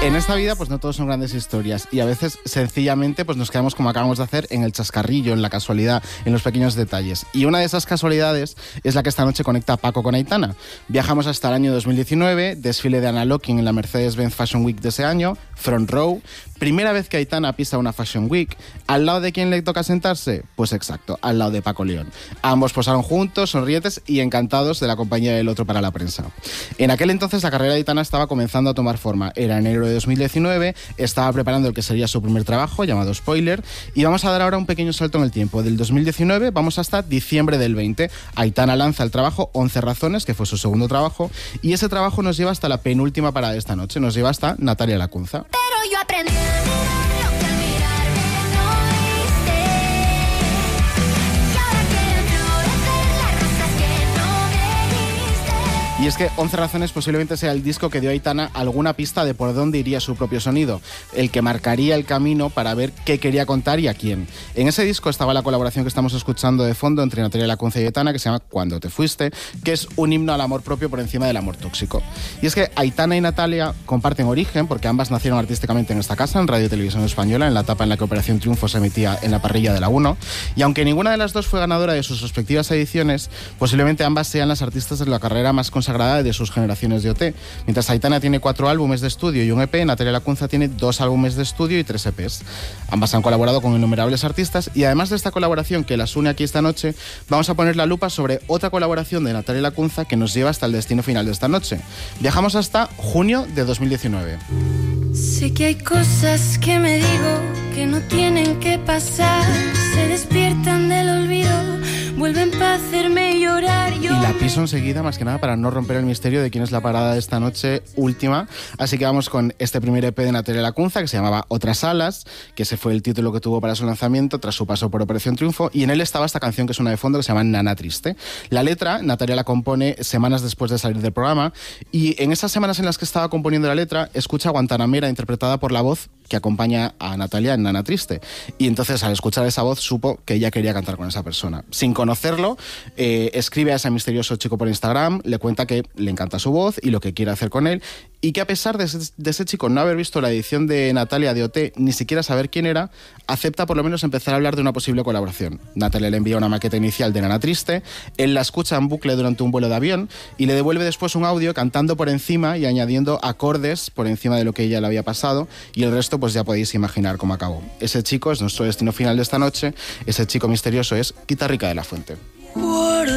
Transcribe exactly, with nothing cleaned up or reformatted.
En esta vida pues no todos son grandes historias y a veces sencillamente pues nos quedamos como acabamos de hacer en el chascarrillo, en la casualidad, en los pequeños detalles. Y una de esas casualidades es la que esta noche conecta a Paco con Aitana. Viajamos hasta el año dos mil diecinueve, desfile de Anna Locking en la Mercedes-Benz Fashion Week de ese año, front row, primera vez que Aitana pisa una Fashion Week. ¿Al lado de quién le toca sentarse? Pues exacto, al lado de Paco León. Ambos posaron juntos, sonrientes y encantados de la compañía del otro para la prensa. En aquel entonces la carrera de Aitana estaba comenzando a tomar forma. Era enero de dos mil diecinueve, estaba preparando el que sería su primer trabajo, llamado Spoiler, y vamos a dar ahora un pequeño salto en el tiempo. Del dos mil diecinueve vamos hasta diciembre del veinte. Aitana lanza el trabajo once razones, que fue su segundo trabajo, y ese trabajo nos lleva hasta la penúltima parada de esta noche, nos lleva hasta Natalia Lacunza. Pero yo aprendí a mirar lo que al mirarme no viste. Y ahora quieren florecer las rosas que no me diste. Y es que once razones posiblemente sea el disco que dio a Aitana alguna pista de por dónde iría su propio sonido, el que marcaría el camino para ver qué quería contar y a quién. En ese disco estaba la colaboración que estamos escuchando de fondo entre Natalia Lacunza y Aitana, que se llama Cuando te fuiste, que es un himno al amor propio por encima del amor tóxico. Y es que Aitana y Natalia comparten origen porque ambas nacieron artísticamente en esta casa, en Radio y Televisión Española, en la etapa en la que Operación Triunfo se emitía en la parrilla de la uno, y aunque ninguna de las dos fue ganadora de sus respectivas ediciones, posiblemente ambas sean las artistas de la carrera más consagrada de sus generaciones de O T. Mientras Aitana tiene cuatro álbumes de estudio y un E P, Natalia Lacunza tiene dos álbumes de estudio y tres E Pes. Ambas han colaborado con innumerables artistas y además de esta colaboración que las une aquí esta noche, vamos a poner la lupa sobre otra colaboración de Natalia Lacunza que nos lleva hasta el destino final de esta noche. Viajamos hasta junio de dos mil diecinueve. Sé que hay cosas que me digo que no tienen que pasar, se despiertan del olvido, vuelven para hacerme llorar. Y la piso enseguida, más que nada para no romper el misterio de quién es la parada de esta noche última. Así que vamos con este primer E P de Natalia Lacunza, que se llamaba Otras Alas, que ese fue el título que tuvo para su lanzamiento tras su paso por Operación Triunfo, y en él estaba esta canción que suena de fondo, que se llama Nana Triste. La letra, Natalia la compone semanas después de salir del programa, y en esas semanas en las que estaba componiendo la letra, escucha Guantanamera interpretada por la voz que acompaña a Natalia en Nana Triste. Y entonces, al escuchar esa voz, supo que ella quería cantar con esa persona. Sin conocerlo, eh, escribe a ese misterioso chico por Instagram, le cuenta que le encanta su voz y lo que quiere hacer con él, y que a pesar de ese, de ese chico no haber visto la edición de Natalia de O T, ni siquiera saber quién era, acepta por lo menos empezar a hablar de una posible colaboración. Natalia le envía una maqueta inicial de Nana Triste, él la escucha en bucle durante un vuelo de avión y le devuelve después un audio cantando por encima y añadiendo acordes por encima de lo que ella le había pasado, y el resto pues ya podéis imaginar cómo acabó. Ese chico es nuestro destino final de esta noche, ese chico misterioso es Guitarrica de la Fuente.